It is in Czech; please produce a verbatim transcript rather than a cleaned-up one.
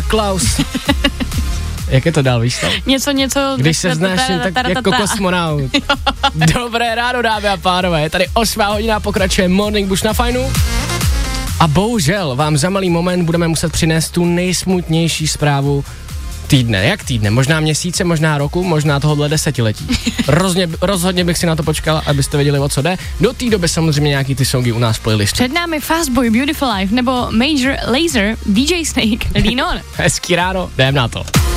Klaus. Jak je to dál, víš to? Něco, něco. Když se znáš tak jako kosmonaut. Dobré ráno, dámy a pánové, je tady osmá hodina, pokračuje Morning Bush na Fajnu. A bohužel vám za malý moment budeme muset přinést tu nejsmutnější zprávu týdne. Jak týdne? Možná měsíce, možná roku, možná tohohle desetiletí. Rozhodně, rozhodně bych si na to počkal, abyste věděli, o co jde. Do té doby samozřejmě nějaký ty songy u nás v playlistu. Před námi Fastboy, Beautiful Life nebo Major Lazer, D J Snake, Lean On. Hezký ráno, jdem na to.